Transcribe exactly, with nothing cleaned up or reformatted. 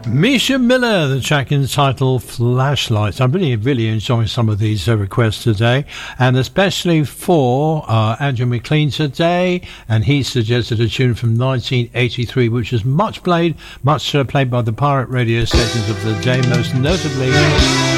Misha Miller, the track entitled Flashlights. I'm really, really enjoying some of these uh, requests today, and especially for uh, Andrew McLean today, and he suggested a tune from nineteen eighty-three, which was much played, much uh, played by the pirate radio stations of the day, most notably